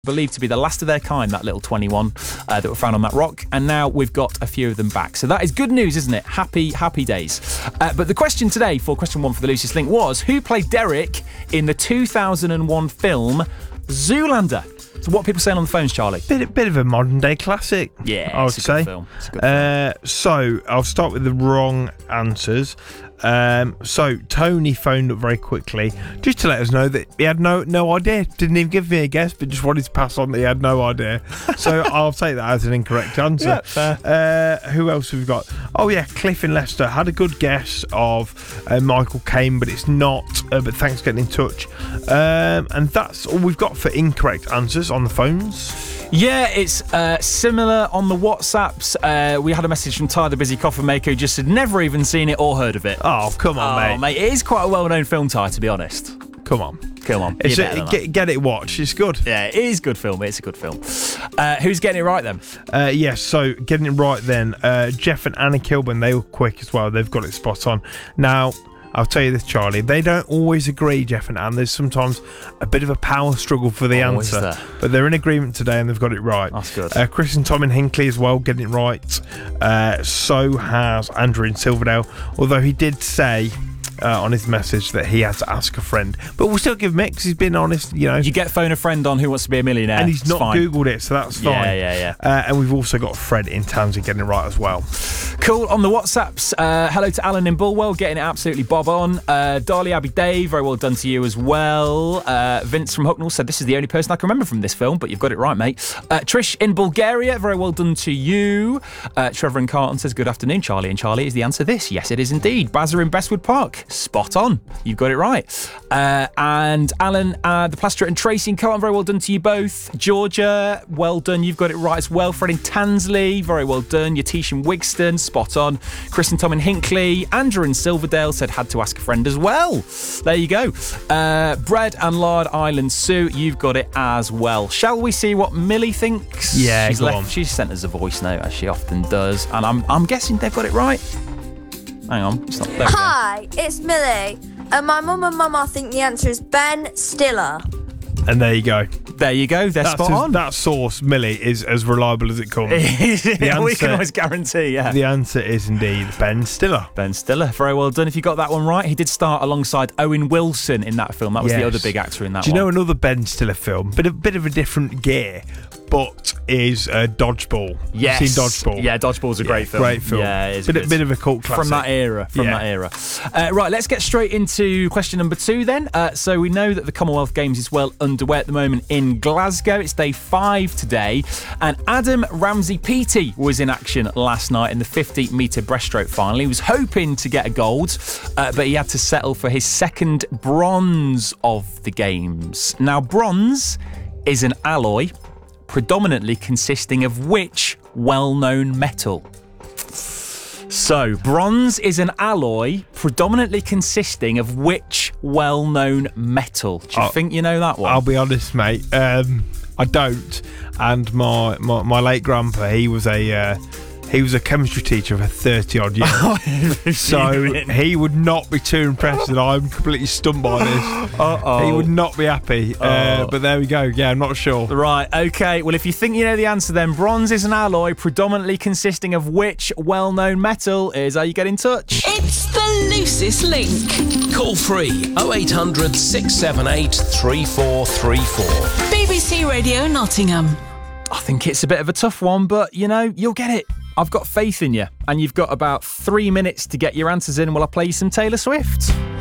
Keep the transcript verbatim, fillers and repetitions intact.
Believed to be the last of their kind, that little twenty-one uh, that were found on that rock, and now we've got a few of them back. So that is good news, isn't it? Happy, happy days. Uh, but the question today for question one for the Lucius Link was, who played Derek in the two thousand one film Zoolander? So what are people saying on the phones, Charlie? Bit, bit of a modern day classic, Yeah, I would it's a say. good film. It's a good film. Uh, so I'll start with the wrong answers. Um, so Tony phoned up very quickly just to let us know that he had no no idea. Didn't even give me a guess, but just wanted to pass on that he had no idea. So I'll take that as an incorrect answer. Yeah, fair. Uh, who else have we got? Oh yeah, Cliff in Leicester had a good guess of uh, Michael Caine, but it's not. Uh, but thanks for getting in touch. Um, and that's all we've got for incorrect answers on the phones. Yeah, it's uh, similar on the WhatsApps. Uh, we had a message from Ty, the busy coffee maker, who just said never even seen it or heard of it. Oh, come on, oh, mate. mate. It is quite a well-known film, Ty, to be honest. Come on. Come on. It's you're a, better than that. get, get it watched. It's good. Yeah, it is a good film. It's a good film. Uh, who's getting it right then? Uh, yes, so getting it right then. Uh, Jeff and Anna Kilburn, they were quick as well. They've got it spot on. Now, I'll tell you this, Charlie. They don't always agree, Jeff and Anne. There's sometimes a bit of a power struggle for the Oh, answer. is there? But they're in agreement today and they've got it right. That's good. Uh, Chris and Tom in Hinckley as well, getting it right. Uh, so has Andrew in Silverdale. Although he did say uh, on his message that he had to ask a friend. But we'll still give him it because he's been honest, you know. You get phone a friend on Who Wants to Be a Millionaire. And he's It's not fine. Googled it, so that's fine. Yeah, yeah, yeah. Uh, and we've also got Fred in Townsend getting it right as well. Cool. On the WhatsApps, uh, hello to Alan in Bulwell, getting it absolutely bob on. Uh, Darley Abbey Dave, very well done to you as well. Uh, Vince from Hucknall said, this is the only person I can remember from this film, but you've got it right, mate. Uh, Trish in Bulgaria, very well done to you. Uh, Trevor in Carlton says, good afternoon, Charlie. And Charlie, is the answer this? Yes, it is indeed. Bazza in Bestwood Park, spot on. You've got it right. Uh, and Alan, uh, the plasterer and Tracy in Carlton, very well done to you both. Georgia, well done. You've got it right as well. Fred in Tansley, very well done. Yatish in Wigston, spot on. Chris and Tom in Hinckley. Andrew in Silverdale said, had to ask a friend as well. There you go. Uh, Bread and Lard Island Sue, you've got it as well. Shall we see what Millie thinks? Yeah, she's go left, on. She's sent us a voice note, as she often does. And I'm, I'm guessing they've got it right. Hang on. It's not, there we go. Hi, it's Millie. And my mum and mama think the answer is Ben Stiller. And there you go. There you go. They're That's spot as, on. that source, Millie, is as reliable as it comes. we answer- can always guarantee, yeah. The answer is indeed Ben Stiller. Ben Stiller, very well done. If you got that one right, he did start alongside Owen Wilson in that film. That was the Yes. other big actor in that Do you one. know another Ben Stiller film? Bit a bit of a different gear, but is uh, Dodgeball. Yes. You've seen Dodgeball? Yeah, Dodgeball's a great Yeah, film. Great film. Yeah, it is Bit, good. a, bit of a cult classic. From that era. From Yeah. that era. Uh, right, let's get straight into question number two then. Uh, so we know that the Commonwealth Games is well underway at the moment in Glasgow. It's day five today. And Adam Ramsey-Peaty was in action last night in the fifty metre breaststroke final. He was hoping to get a gold, uh, but he had to settle for his second bronze of the Games. Now, bronze is an alloy predominantly consisting of which well-known metal? So, bronze is an alloy predominantly consisting of which well-known metal? Do you I'll- think you know that one? I'll be honest, mate. Um, I don't. And my, my, my late grandpa, he was a uh, he was a chemistry teacher for thirty odd years. So he would not be too impressed that I'm completely stumped by this. Uh-oh. He would not be happy. Uh, Oh. but there we go. Yeah, I'm not sure. Right, okay. Well, if you think you know the answer, then bronze is an alloy predominantly consisting of which well-known metal? Is how you get in touch. It's the Lucis Link. Call free oh eight hundred, six seven eight, three four three four. B B C Radio Nottingham. I think it's a bit of a tough one, but, you know, you'll get it. I've got faith in you. And you've got about three minutes to get your answers in while I play you some Taylor Swift.